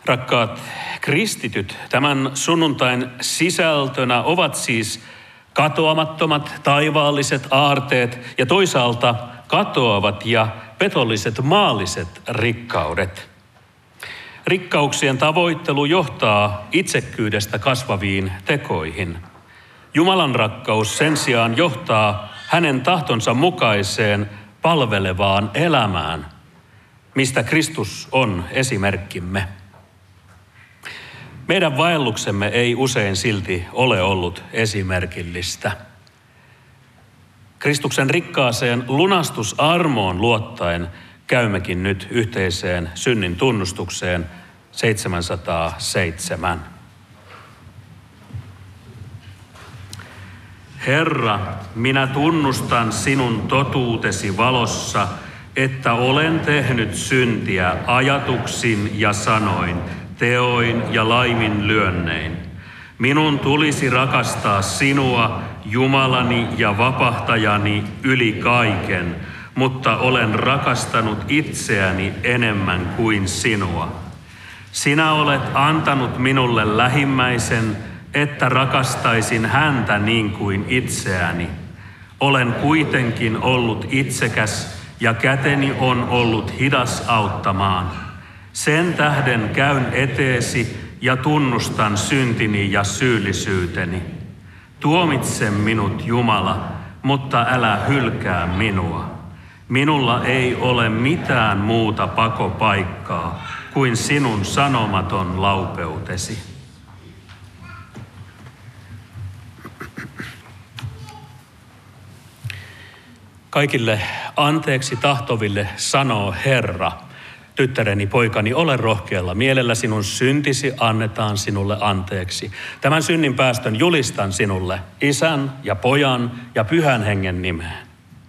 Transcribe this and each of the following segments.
Rakkaat kristityt, tämän sunnuntain sisältönä ovat siis katoamattomat taivaalliset aarteet ja toisaalta katoavat ja petolliset maalliset rikkaudet. Rikkauksien tavoittelu johtaa itsekkyydestä kasvaviin tekoihin. Jumalan rakkaus sen sijaan johtaa hänen tahtonsa mukaiseen palvelevaan elämään, mistä Kristus on esimerkkimme. Meidän vaelluksemme ei usein silti ole ollut esimerkillistä. Kristuksen rikkaaseen lunastusarmoon luottaen käymmekin nyt yhteiseen synnin tunnustukseen 707. Herra, minä tunnustan sinun totuutesi valossa, että olen tehnyt syntiä ajatuksin ja sanoin, teoin ja laiminlyönnein. Minun tulisi rakastaa sinua, Jumalani ja vapahtajani, yli kaiken, mutta olen rakastanut itseäni enemmän kuin sinua. Sinä olet antanut minulle lähimmäisen, että rakastaisin häntä niin kuin itseäni. Olen kuitenkin ollut itsekäs ja käteni on ollut hidas auttamaan. Sen tähden käyn eteesi ja tunnustan syntini ja syyllisyyteni. Tuomitse minut, Jumala, mutta älä hylkää minua. Minulla ei ole mitään muuta pakopaikkaa kuin sinun sanomaton laupeutesi. Kaikille anteeksi tahtoville sanoo Herra, tyttäreni, poikani, ole rohkealla mielellä, sinun syntisi annetaan sinulle anteeksi. Tämän synnin päästön julistan sinulle Isän ja Pojan ja Pyhän Hengen nimeen.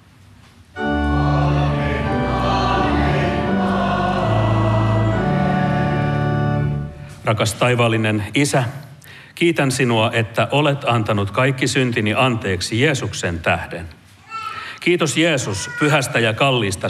Rakas taivaallinen Isä, kiitän sinua, että olet antanut kaikki syntini anteeksi Jeesuksen tähden. Kiitos Jeesus pyhästä ja kalliista